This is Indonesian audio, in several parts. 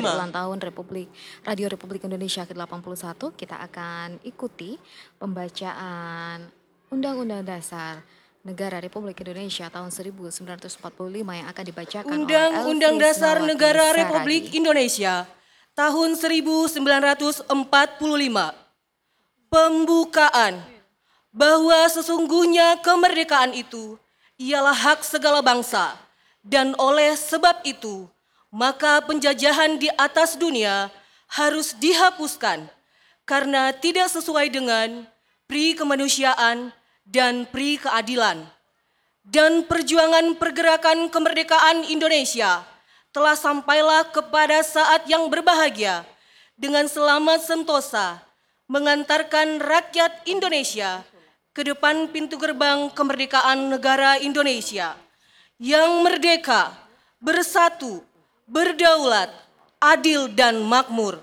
hari ulang tahun Radio Republik Indonesia ke-81, kita akan ikuti pembacaan Undang-Undang Dasar Negara Republik Indonesia tahun 1945 yang akan dibacakan oleh Undang-Undang Elfries Dasar Nawati Negara Saragi. Republik Indonesia tahun 1945. Pembukaan. Bahwa sesungguhnya kemerdekaan itu ialah hak segala bangsa, dan oleh sebab itu, maka penjajahan di atas dunia harus dihapuskan karena tidak sesuai dengan pri kemanusiaan dan pri keadilan. Dan perjuangan pergerakan kemerdekaan Indonesia telah sampailah kepada saat yang berbahagia dengan selamat sentosa mengantarkan rakyat Indonesia ke depan pintu gerbang kemerdekaan negara Indonesia yang merdeka, bersatu, berdaulat, adil dan makmur.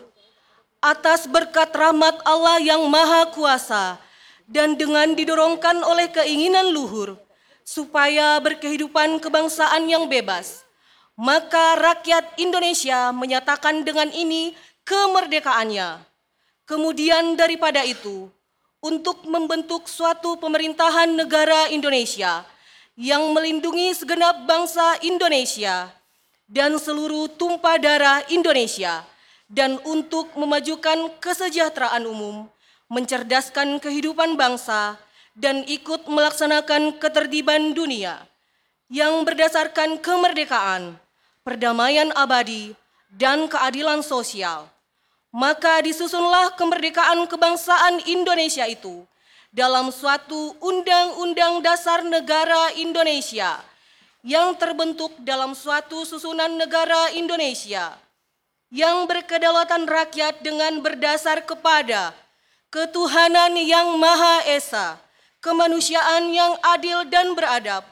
Atas berkat rahmat Allah yang Maha Kuasa dan dengan didorongkan oleh keinginan luhur supaya berkehidupan kebangsaan yang bebas, maka rakyat Indonesia menyatakan dengan ini kemerdekaannya. Kemudian daripada itu, untuk membentuk suatu pemerintahan negara Indonesia yang melindungi segenap bangsa Indonesia dan seluruh tumpah darah Indonesia, dan untuk memajukan kesejahteraan umum, mencerdaskan kehidupan bangsa, dan ikut melaksanakan ketertiban dunia yang berdasarkan kemerdekaan, perdamaian abadi, dan keadilan sosial. Maka disusunlah kemerdekaan kebangsaan Indonesia itu dalam suatu Undang-Undang Dasar Negara Indonesia yang terbentuk dalam suatu susunan negara Indonesia yang berkedaulatan rakyat dengan berdasar kepada ketuhanan yang Maha Esa, kemanusiaan yang adil dan beradab,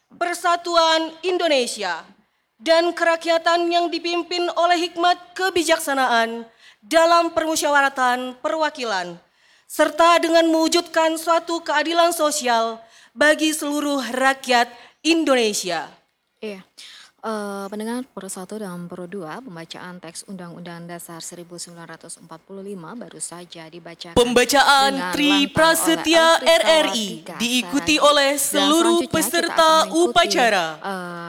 persatuan Indonesia, dan kerakyatan yang dipimpin oleh hikmat kebijaksanaan dalam permusyawaratan perwakilan, serta dengan mewujudkan suatu keadilan sosial bagi seluruh rakyat Indonesia. Iya. Pendengar Pro 1 dan Pro 2, pembacaan teks Undang-Undang Dasar 1945 baru saja dibacakan. Pembacaan Tri Prasetya RRI diikuti oleh seluruh peserta upacara.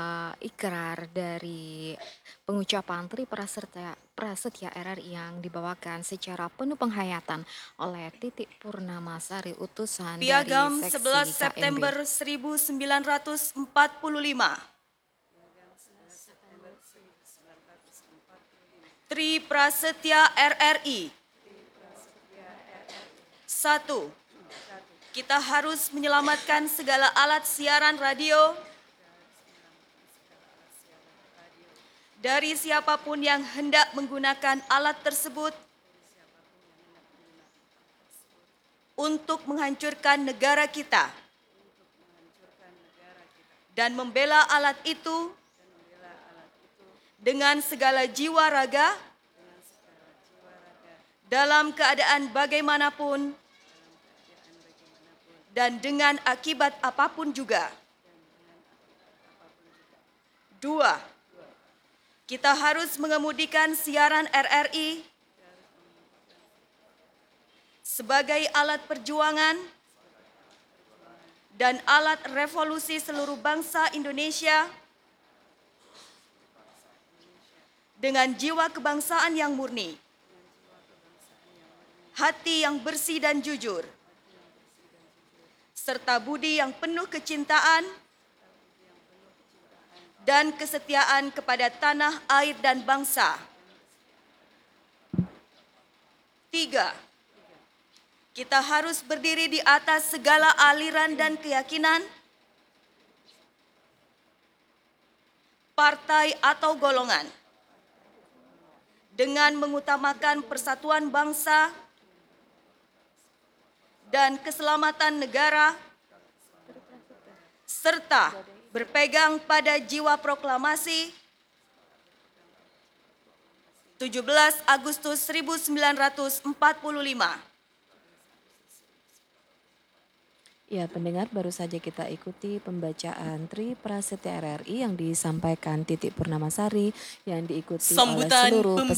Ikrar dari pengucapan Tri Prasetya RRI yang dibawakan secara penuh penghayatan oleh Titik Purnamasari, utusan Piagam dari seksi 11 KMB. September 1945. Tri Prasetya RRI. 1. Kita harus menyelamatkan segala alat siaran radio dari siapapun yang hendak menggunakan alat tersebut untuk menghancurkan negara kita dan membela alat itu dengan segala jiwa raga dalam keadaan bagaimanapun dan dengan akibat apapun juga. 2. Kita harus mengemudikan siaran RRI sebagai alat perjuangan dan alat revolusi seluruh bangsa Indonesia dengan jiwa kebangsaan yang murni, hati yang bersih dan jujur, serta budi yang penuh kecintaan dan kesetiaan kepada tanah, air, dan bangsa. 3. Kita harus berdiri di atas segala aliran dan keyakinan, partai atau golongan, dengan mengutamakan persatuan bangsa dan keselamatan negara, serta berpegang pada jiwa proklamasi 17 Agustus 1945. Ya, pendengar, baru saja kita ikuti pembacaan Tri Prasetya RRI yang disampaikan Titik Purnamasari yang diikuti oleh Sambutan seluruh